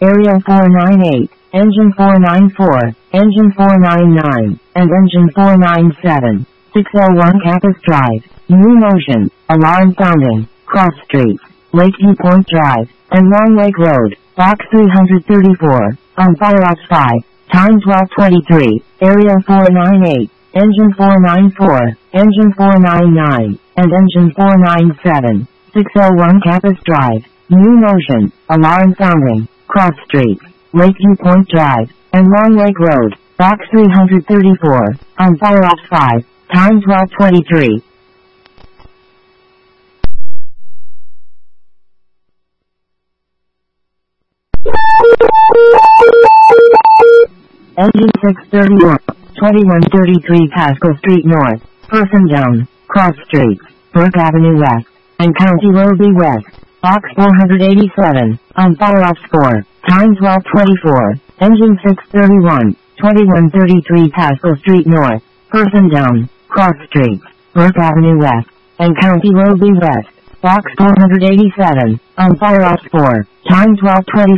Area 498, Engine 494, Engine 499, and Engine 497. 601 Campus Drive, New Motion, alarm sounding, cross streets, Lakeview Point Drive, and Long Lake Road, Box 334, on FireOps 5, time 12:23, Area 498, Engine 494, Engine 499, and Engine 497. 601 Campus Drive, New Motion, alarm sounding, cross streets, Lakeview Point Drive, and Long Lake Road, Box 334, on FireOps 5, time 12:23. Engine 631, 2133 Pascal Street North, Person Down, Cross Streets, Burke Avenue West, and County Road B West, Box 487, on FireOps 4, time 12:24. Engine 631, 2133 Pascal Street North, Person Down, Cross Streets, Burke Avenue West, and County Road B West, Box 487, on FireOps 4, time 12:24.